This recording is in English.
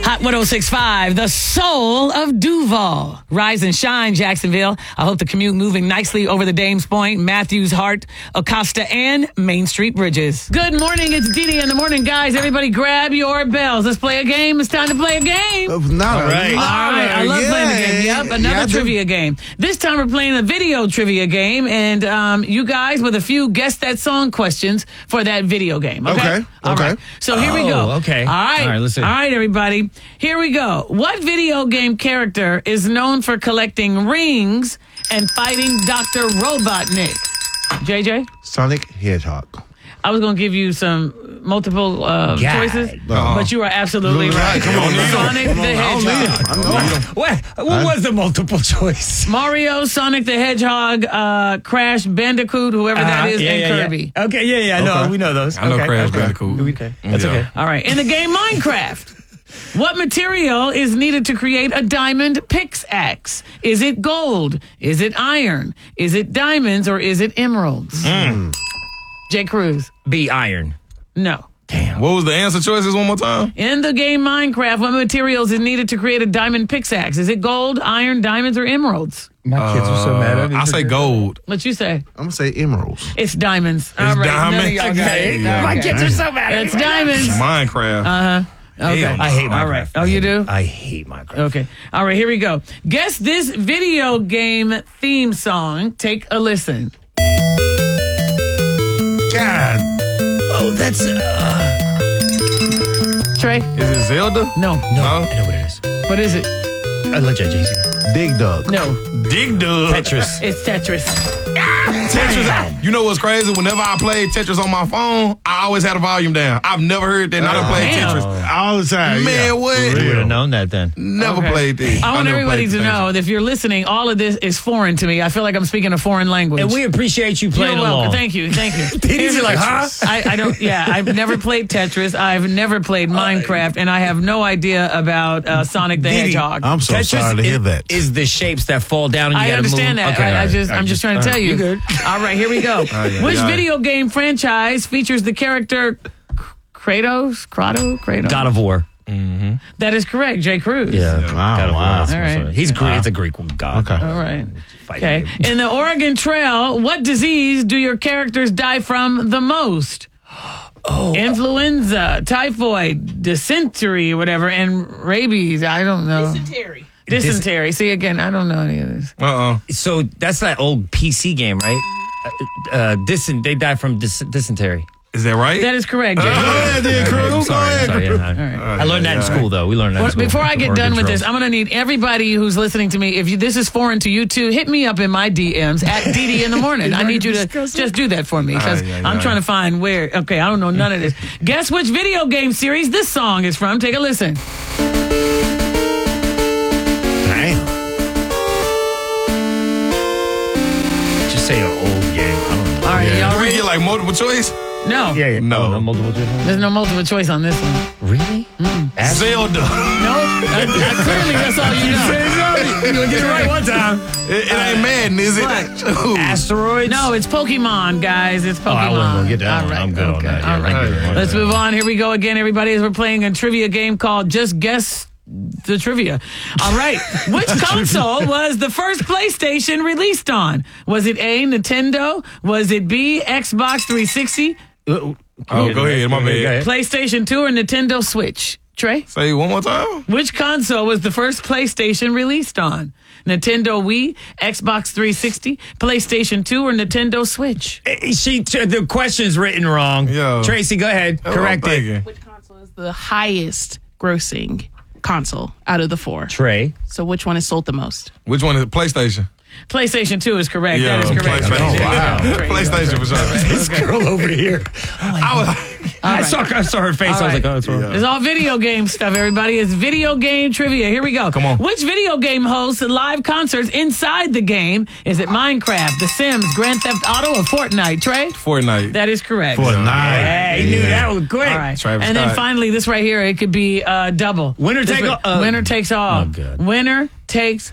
Hot 106.5, the soul of Duval. Rise and shine, Jacksonville. I hope the commute moving nicely over the Dames Point, Matthews, Hart, Acosta, and Main Street bridges. Good morning. It's Didi in the morning, guys. Everybody grab your bells. Let's play a game. It's time to play a game. All right. I love playing a game. Yep, another trivia game. This time we're playing a video trivia game, and you guys with a few guess that song questions for that video game. Okay. All right. So here we go. Okay. All right. Listen. All right, everybody. Here we go. What video game character is known for collecting rings and fighting Dr. Robotnik? JJ? Sonic Hedgehog. I was going to give you some multiple choices, but you are absolutely right. Come on, Sonic the Hedgehog. What was the multiple choice? Mario, Sonic the Hedgehog, Crash Bandicoot, whoever that is, and Kirby. Okay, no, we know those. I know Crash Bandicoot. Okay. That's okay. All right. In the game Minecraft, what material is needed to create a diamond pickaxe? Is it gold? Is it iron? Is it diamonds? Or is it emeralds? Jay Cruz. B, iron. No. Damn. What was the answer choices one more time? In the game Minecraft, what materials is needed to create a diamond pickaxe? Is it gold, iron, diamonds, or emeralds? My kids were so mad at me. I say gold. What you say? I'm going to say emeralds. It's diamonds. All right. diamonds? None of y'all got it. Yeah. My kids are so mad at me. It's diamonds. Minecraft. Okay. Hell no. I hate Minecraft. All right. Oh, you do? I hate Minecraft. Okay. All right, here we go. Guess this video game theme song. Take a listen. God. Oh, that's... Trey? Is it Zelda? No. I know what it is. What is it? I let you, Jason. Dig Dug. No. Dig Dug. Tetris. It's Tetris. Tetris. You know what's crazy? Whenever I played Tetris on my phone, I always had a volume down. I've never heard that. I done played Damn. Tetris. All the time. Man, what? We would have known that then. Never Okay. played this. I want never everybody played to Tetris. know that if you're listening, all of this is foreign to me. I feel like I'm speaking a foreign language. And we appreciate you playing You're welcome. along. Thank you. He's like, huh? I don't. Yeah, I've never played Tetris. I've never played Minecraft, and I have no idea about Sonic the Didi, Hedgehog. I'm so sorry to hear that. Is the shapes that fall down and you I gotta understand move. that. Okay, all right. I'm just trying to tell you. You're good. All right, here we go. Which video game franchise features the character Kratos? God of War. That is correct, Jay Cruz. Yeah. God of War. wow. That's All right. He's Greek. It's a Greek god. Okay. All right. Fight Okay. game. In the Oregon Trail, what disease do your characters die from the most? Influenza, typhoid, dysentery, whatever, and rabies. I don't know. Dysentery. See, again, I don't know any of this. So that's that old PC game, right? They die from dysentery. Is that right? That is correct, Jay. Sorry. I learned that in school, though. We learned that in school. Before I get done with this, Oregon I'm going to need everybody who's listening to me. If this is foreign to you too, hit me up in my DMs at Didi in the morning. I need you to just do that for me because I'm trying to find where. Okay, I don't know none of this. Guess which video game series this song is from? Take a listen. Damn. Just say an old game. I don't know. All right, y'all Do we ready? get like multiple choice? No. Yeah. No. No multiple choice. There's no multiple choice on this one. Really? Zelda. No. Clearly, that's all you know. You gonna get it right one time. It ain't Madden, is it? Ooh. Asteroids? No, it's Pokemon, guys. It's Pokemon. I wasn't gonna get that All one. I'm good on that. All Yeah, right. I'm good. Let's move on. Here we go again, everybody, as we're playing a trivia game called Just Guess the Trivia. All right. Which console was the first PlayStation released on? Was it A, Nintendo? Was it B, Xbox 360? Oh, go ahead. My bad. PlayStation 2 or Nintendo Switch? Trey? Say it one more time. Which console was the first PlayStation released on? Nintendo Wii, Xbox 360, PlayStation 2, or Nintendo Switch? The question's written wrong. Yo. Tracy, go ahead. That's what I'm Correct it. thinking. Which console is the highest grossing console out of the four? Trey. So which one is sold the most? Which one is it? PlayStation? PlayStation 2 is correct. Yeah, That is correct. PlayStation. Yeah. PlayStation for sure. This girl over here. I saw her face. I was like, oh, that's wrong. It's all video game stuff, everybody. It's video game trivia. Here we go. Come on. Which video game hosts live concerts inside the game? Is it Minecraft, The Sims, Grand Theft Auto, or Fortnite? Trey? Fortnite. That is correct. Hey, you knew that was quick. All right. Travis And then Scott. finally, this right here, it could be double. Winner This take one- all. Winner takes all. Oh, good. Winner takes